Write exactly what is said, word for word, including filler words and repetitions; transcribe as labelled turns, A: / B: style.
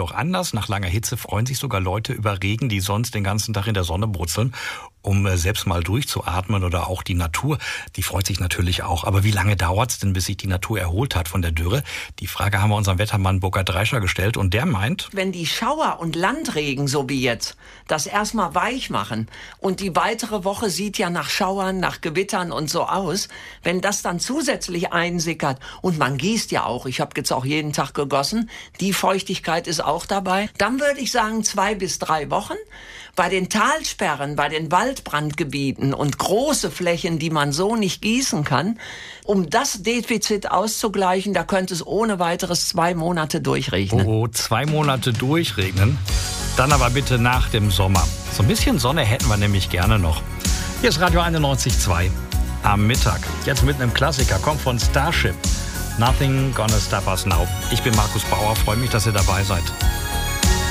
A: auch anders. Nach langer Hitze freuen sich sogar Leute über Regen, die sonst den ganzen Tag in der Sonne brutzeln, um äh, selbst mal durchzuatmen. Oder auch die Natur, die freut sich natürlich auch. Aber wie lange dauert es denn, bis sich die Natur erholt hat von der Dürre? Die Frage haben wir unserem Wettermann Burkhard Dreischer gestellt und der meint,
B: wenn die Schauer und Landregen, so wie jetzt, das erstmal weich machen und die weitere Woche sieht ja nach Schauern, nach Gewittern und so aus, wenn das dann zusätzlich einsickert und man gießt ja auch, ich habe jetzt auch jeden Tag gegossen, die Feuchtigkeit ist auch dabei, dann würde ich sagen zwei bis drei Wochen. Bei den Talsperren, bei den Waldbrandgebieten und große Flächen, die man so nicht gießen kann, um das Defizit auszugleichen, da könnte es ohne weiteres zwei Monate durchregnen.
A: Oh, zwei Monate durchregnen? Dann aber bitte nach dem Sommer. So ein bisschen Sonne hätten wir nämlich gerne noch. Hier ist Radio einundneunzig Komma zwei am Mittag. Jetzt mit einem Klassiker, kommt von Starship. Nothing Gonna Stop Us Now. Ich bin Markus Bauer, freue mich, dass ihr dabei seid.